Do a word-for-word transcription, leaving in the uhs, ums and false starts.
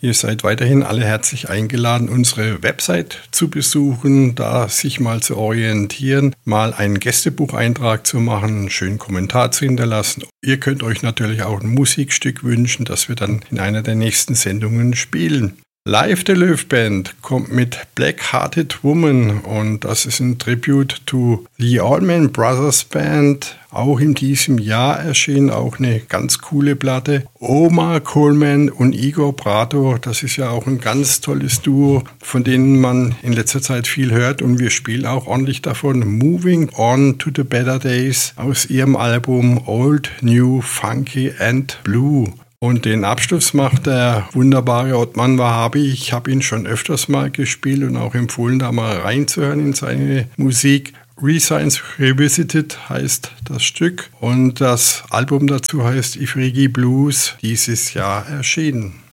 Ihr seid weiterhin alle herzlich eingeladen, unsere Website zu besuchen, da sich mal zu orientieren, mal einen Gästebucheintrag zu machen, einen schönen Kommentar zu hinterlassen. Ihr könnt euch natürlich auch ein Musikstück wünschen, das wir dann in einer der nächsten Sendungen spielen. Live the Löw Band kommt mit Black Hearted Woman und das ist ein Tribute to the Allman Brothers Band. Auch in diesem Jahr erschien auch eine ganz coole Platte. Omar Coleman und Igor Prato, das ist ja auch ein ganz tolles Duo, von denen man in letzter Zeit viel hört und wir spielen auch ordentlich davon. Moving On to the Better Days aus ihrem Album Old, New, Funky and Blue. Und den Abschluss macht der wunderbare Othman Wahabi. Ich habe ihn schon öfters mal gespielt und auch empfohlen, da mal reinzuhören in seine Musik. Rescience Revisited heißt das Stück und das Album dazu heißt Ifrigi Blues, dieses Jahr erschienen.